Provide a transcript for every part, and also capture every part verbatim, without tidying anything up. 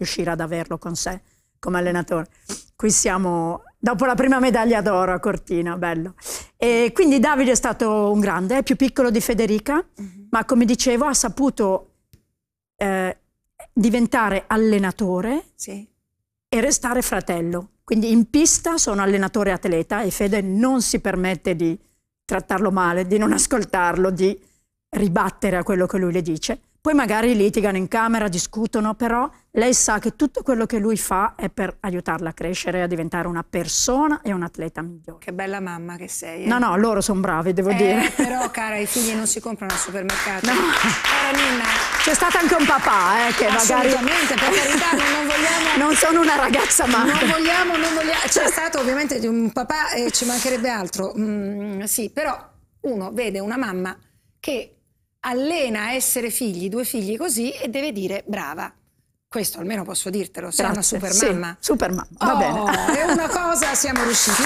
riuscire ad averlo con sé come allenatore. Qui siamo dopo la prima medaglia d'oro a Cortina, bello. E quindi Davide è stato un grande, è più piccolo di Federica, uh-huh. ma come dicevo ha saputo eh, diventare allenatore sì. e restare fratello. Quindi in pista sono allenatore atleta e Fede non si permette di trattarlo male, di non ascoltarlo, di ribattere a quello che lui le dice. Poi magari litigano in camera, discutono, però lei sa che tutto quello che lui fa è per aiutarla a crescere, a diventare una persona e un atleta migliore. Che bella mamma che sei. Eh? No, no, loro sono bravi, devo eh, dire. Però, cara, i figli non si comprano al supermercato. No. Cara Ninna. C'è stato anche un papà, eh, che magari... Assolutamente, per carità, non vogliamo... Non sono una ragazza mamma. Non vogliamo, non vogliamo... C'è stato ovviamente un papà e ci mancherebbe altro. Mm, sì, però uno vede una mamma che allena a essere figli, due figli così, e deve dire brava. Questo almeno posso dirtelo, sei una super mamma. Sì, super mamma, va oh, bene. È una cosa, siamo riusciti.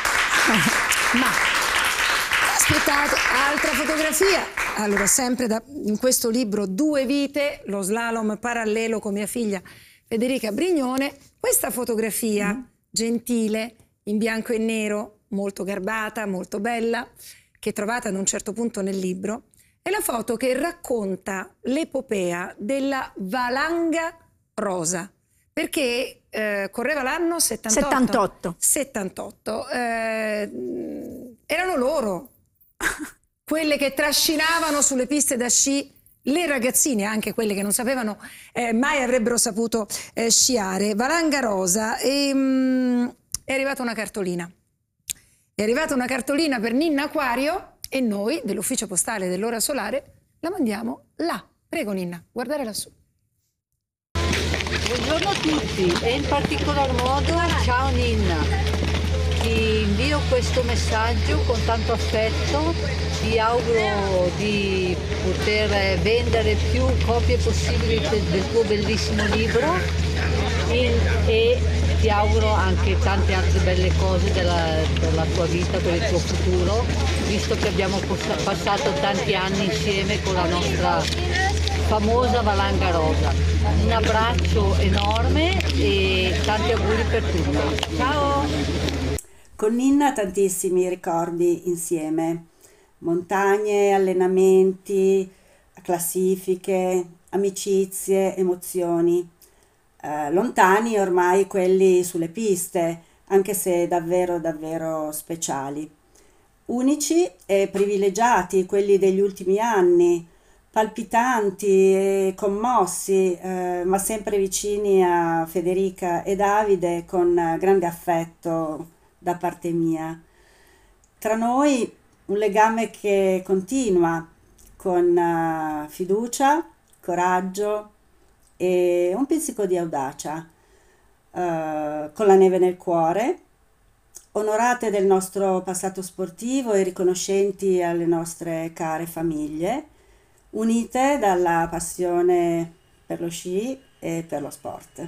Ma, ma, aspettate, altra fotografia. Allora, sempre da, in questo libro Due vite, lo slalom parallelo con mia figlia Federica Brignone. Questa fotografia, mm. gentile, in bianco e nero, molto garbata, molto bella, che trovate ad un certo punto nel libro, è la foto che racconta l'epopea della valanga rosa, perché eh, correva l'anno settantotto. settantotto. settantotto. Eh, erano loro, quelle che trascinavano sulle piste da sci le ragazzine, anche quelle che non sapevano eh, mai avrebbero saputo eh, sciare. Valanga rosa. E, mh, è arrivata una cartolina. È arrivata una cartolina per Ninna Aquario. E noi, dell'ufficio postale dell'Ora Solare, la mandiamo là. Prego Ninna, guardare lassù. Buongiorno a tutti e in particolar modo ciao Ninna. Ti invio questo messaggio con tanto affetto, ti auguro di poter vendere più copie possibili del tuo bellissimo libro in, e ti auguro anche tante altre belle cose della, della tua vita, per il tuo futuro, visto che abbiamo passato tanti anni insieme con la nostra famosa valanga rosa. Un abbraccio enorme e tanti auguri per tutto. Ciao! Con Ninna tantissimi ricordi insieme, montagne, allenamenti, classifiche, amicizie, emozioni. Eh, lontani ormai quelli sulle piste, anche se davvero davvero speciali. Unici e privilegiati quelli degli ultimi anni, palpitanti e commossi, eh, ma sempre vicini a Federica e Davide con grande affetto da parte mia. Tra noi un legame che continua con uh, fiducia, coraggio e un pizzico di audacia, uh, con la neve nel cuore, onorate del nostro passato sportivo e riconoscenti alle nostre care famiglie, unite dalla passione per lo sci e per lo sport.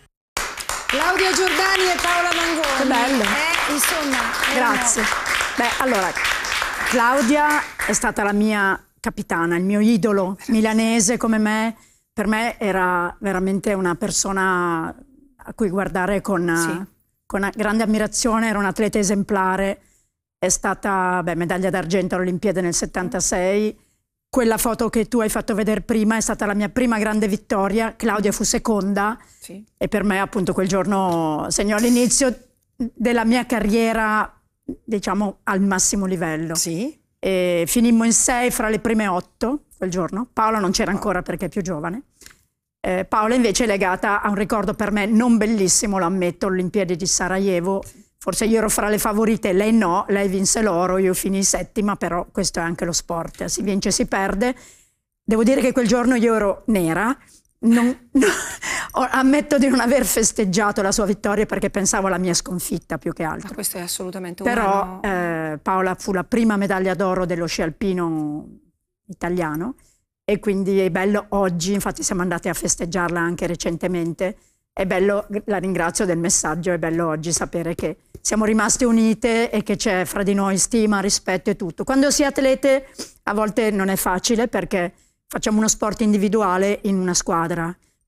Claudia Giordani e Paola Mangoni. Che bello. Eh, insomma, grazie. Beh, allora, Claudia è stata la mia capitana, il mio idolo milanese come me. Per me era veramente una persona a cui guardare con, sì. con grande ammirazione, era un atleta esemplare, è stata beh, medaglia d'argento alle Olimpiadi nel settantasei, quella foto che tu hai fatto vedere prima è stata la mia prima grande vittoria, Claudia fu seconda sì. e per me appunto quel giorno segnò l'inizio della mia carriera, diciamo, al massimo livello. Sì. E finimmo in sei fra le prime otto quel giorno. Paola non c'era ancora perché è più giovane. Eh, Paola invece è legata a un ricordo per me non bellissimo, lo ammetto, Olimpiadi di Sarajevo. Forse io ero fra le favorite, lei no, lei vinse l'oro, io finì settima, però questo è anche lo sport, si vince e si perde. Devo dire che quel giorno io ero nera, non, no, ammetto di non aver festeggiato la sua vittoria perché pensavo alla mia sconfitta più che altro. Ma questo è assolutamente umano. Però eh, Paola fu la prima medaglia d'oro dello sci alpino italiano e quindi è bello oggi, infatti siamo andati a festeggiarla anche recentemente, è bello, la ringrazio del messaggio, è bello oggi sapere che siamo rimaste unite e che c'è fra di noi stima, rispetto e tutto. Quando si è atlete a volte non è facile perché facciamo uno sport individuale in una squadra,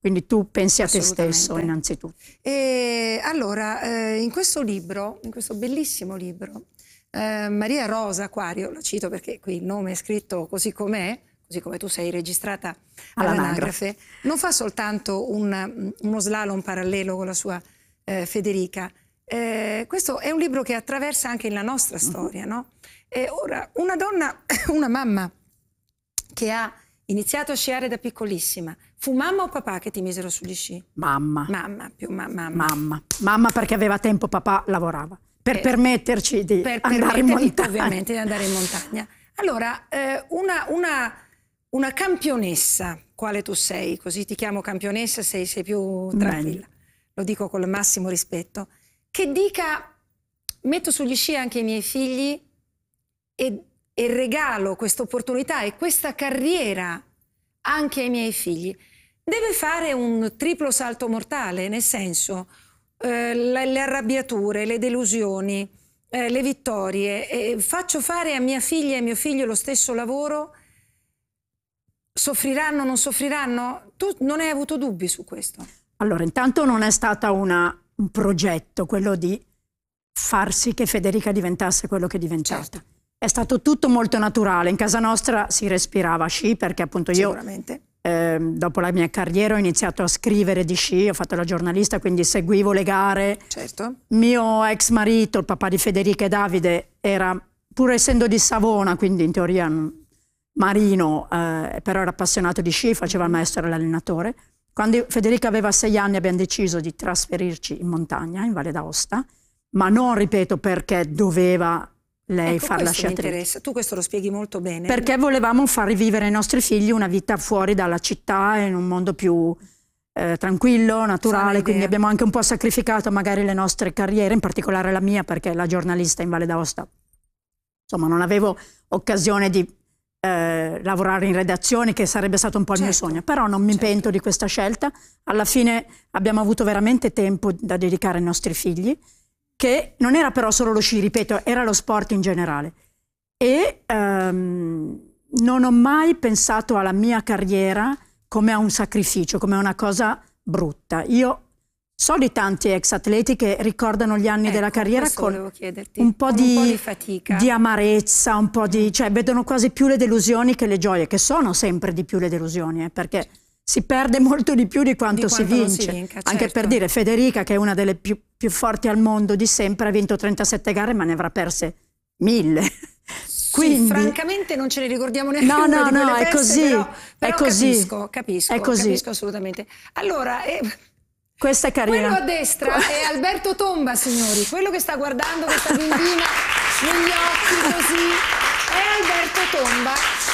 Quindi tu pensi a te Assolutamente. stesso innanzitutto. E allora, eh, in questo libro, in questo bellissimo libro, eh, Maria Rosa Acquario, la cito perché qui il nome è scritto così com'è, così come tu sei registrata all'anagrafe, non fa soltanto un, uno slalom parallelo con la sua eh, Federica. Eh, questo è un libro che attraversa anche la nostra storia, no? E ora, una donna, una mamma che ha iniziato a sciare da piccolissima, fu mamma o papà che ti misero sugli sci? Mamma. Mamma, più ma- mamma. Mamma. Mamma perché aveva tempo, papà lavorava. Per Eh, permetterci di per andare in permettervi, montagna. ovviamente, di andare in montagna. Allora, eh, una, una, una campionessa, quale tu sei, così ti chiamo campionessa, sei, sei più tranquilla, lo dico con il massimo rispetto, che dica, metto sugli sci anche i miei figli e, e regalo questa opportunità e questa carriera anche ai miei figli, deve fare un triplo salto mortale, nel senso, eh, le, le arrabbiature, le delusioni, eh, le vittorie, eh, faccio fare a mia figlia e a mio figlio lo stesso lavoro, soffriranno, non soffriranno? Tu non hai avuto dubbi su questo? Allora, intanto non è stata una, un progetto quello di far sì che Federica diventasse quello che è diventata. Certo. È stato tutto molto naturale. In casa nostra si respirava sci perché appunto io Sicuramente. eh, dopo la mia carriera ho iniziato a scrivere di sci, ho fatto la giornalista, quindi seguivo le gare. Certo. Mio ex marito, il papà di Federica e Davide, era, pur essendo di Savona, quindi in teoria marino, eh, però era appassionato di sci, faceva il maestro e l'allenatore. Quando Federica aveva sei anni abbiamo deciso di trasferirci in montagna, in Valle d'Aosta, ma non, ripeto, perché doveva lei Ecco, far la questo mi sciatrice. interessa. Tu questo lo spieghi molto bene. Perché volevamo far rivivere ai nostri figli una vita fuori dalla città, in un mondo più eh, tranquillo, naturale, Sana quindi idea. abbiamo anche un po' sacrificato magari le nostre carriere, in particolare la mia, perché la giornalista in Valle d'Aosta, insomma, non avevo occasione di eh, lavorare in redazione, che sarebbe stato un po' il Certo, mio sogno, però non mi certo. pento di questa scelta. Alla fine abbiamo avuto veramente tempo da dedicare ai nostri figli, che non era però solo lo sci, ripeto, era lo sport in generale. E ehm, non ho mai pensato alla mia carriera come a un sacrificio, come a una cosa brutta. Io so di tanti ex atleti che ricordano gli anni Ecco, della carriera questo con volevo chiederti. un po' Con di, un po' di fatica. di amarezza, un po' di, cioè vedono quasi più le delusioni che le gioie, che sono sempre di più le delusioni, eh, perché si perde molto di più di quanto, Di si quanto non vince. si vinca, Anche certo. per dire, Federica, che è una delle più, più forti al mondo di sempre, ha vinto trentasette gare, ma ne avrà perse mille. Quindi, sì, francamente non ce ne ricordiamo neanche no, una no, di no, quelle è perse, così, però, è però così, capisco, capisco, è così. capisco assolutamente. Allora, eh, Questa è carina. quello a destra è Alberto Tomba, signori, quello che sta guardando questa bambina negli occhi così, è Alberto Tomba,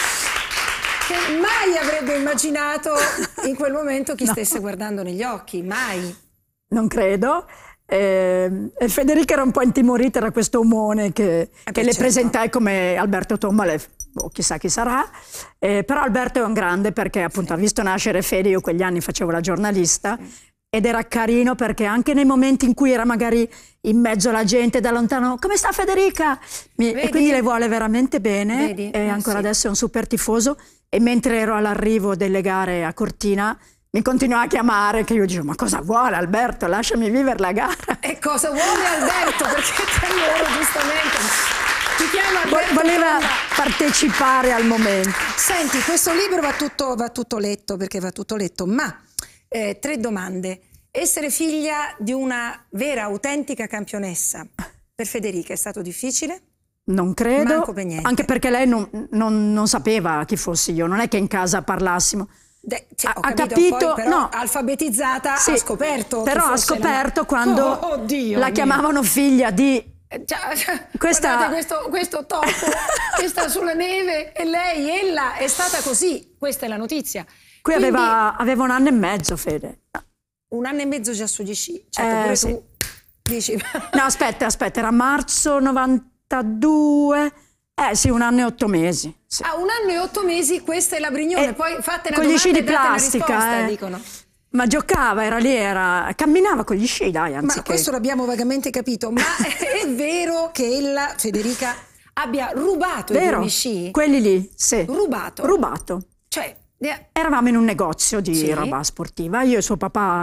che mai avrebbe immaginato in quel momento chi No. stesse guardando negli occhi, mai. Non credo. Eh, e Federica era un po' intimorita da questo omone che, Eh che beh, le certo. presentai come Alberto Tomba, le- boh, chissà chi sarà. Eh, però Alberto è un grande perché appunto ha visto nascere Fede, io quegli anni facevo la giornalista, ed era carino perché anche nei momenti in cui era magari in mezzo alla gente da lontano, come sta Federica? Mi- Vedi? e quindi le vuole veramente bene. Vedi? E Eh, ancora sì. adesso è un super tifoso. E mentre ero all'arrivo delle gare a Cortina mi continuava a chiamare, che io dicevo, ma cosa vuole Alberto? Lasciami vivere la gara. E cosa vuole Alberto? Perché tra loro giustamente ti chiama Vo- Alberto Voleva Tomba. partecipare al momento. Senti, questo libro va tutto, va tutto letto, perché va tutto letto, ma eh, tre domande. Essere figlia di una vera, autentica campionessa per Federica è stato difficile? Non credo, Manco per niente. anche perché lei non, non- non sapeva chi fossi io, non è che in casa parlassimo. De- cioè, Ha- ho ha capito, capito- poi, però no. alfabetizzata Sì, ha scoperto. però chi ha fosse la- scoperto quando Oh, oddio la mio. chiamavano figlia di... Eh, già, già, Questa- guardate questo, questo topo che sta sulla neve e lei, ella è stata così. Questa è la notizia. Qui Quindi, aveva, aveva un anno e mezzo, Fede. un anno e mezzo già sugli sci. Certo, Eh, pure sì. tu dici. No, aspetta, aspetta, era marzo novantadue, eh sì, un anno e otto mesi. Sì. A un anno e otto mesi, questa è la Brignone. Eh, Poi fate una con gli domanda sci di e date una plastica, risposta, eh. dicono. Ma giocava, era lì, era... camminava con gli sci, dai, Ma anziché... questo l'abbiamo vagamente capito. Ma è vero che ella, Federica, abbia rubato i Vero? primi sci? Quelli lì, sì. Rubato? Rubato. Cioè, Yeah. Eravamo in un negozio di Sì. roba sportiva, io e suo papà